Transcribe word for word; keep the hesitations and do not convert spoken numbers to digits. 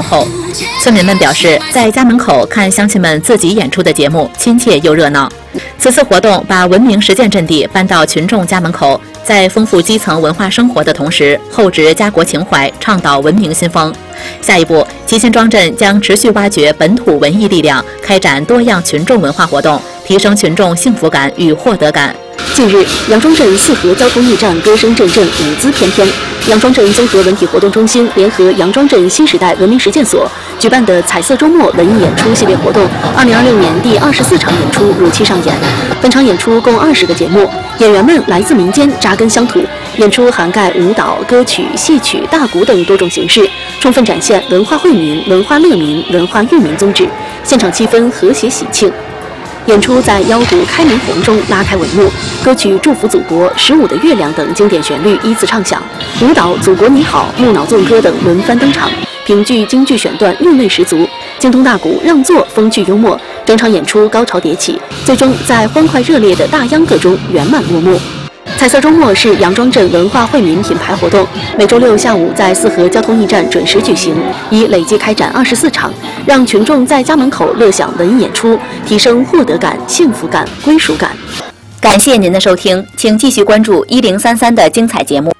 后。村民们表示，在家门口看乡亲们自己演出的节目，亲切又热闹。此次活动把文明实践阵地搬到群众家门口，在丰富基层文化生活的同时，厚植家国情怀，倡导文明新风。下一步，吉辛庄镇将持续挖掘本土文艺力量，开展多样群众文化活动，提升群众幸福感与获得感。 近日，杨庄镇四河交通驿站歌声阵阵，舞姿翩翩。杨庄镇综合文体活动中心联合杨庄镇新时代文明实践所举办的彩色周末文艺演出系列活动，二零二六年第二十四场演出如期上演。本场演出共二十个节目，演员们来自民间，扎根乡土。演出涵盖舞蹈、歌曲、戏曲、大鼓等多种形式，充分展现文化惠民、文化乐民、文化育民宗旨。现场气氛和谐喜庆。演出在腰鼓开明红中拉开帷幕，歌曲《祝福祖国》《十五的月亮》等经典旋律依次唱响，舞蹈《祖国你好》《木脑纵歌》等轮番登场，评剧京剧选段韵味十足，京东大鼓让座风趣幽默，整场演出高潮迭起，最终在欢快热烈的大秧歌中圆满落幕。彩色周末是杨庄镇文化惠民品牌活动，每周六下午在四河交通驿站准时举行，已累计开展二十四场，让群众在家门口乐享文艺演出，提升获得感、幸福感、归属感。 感谢您的收听，请继续关注一零三三的精彩节目。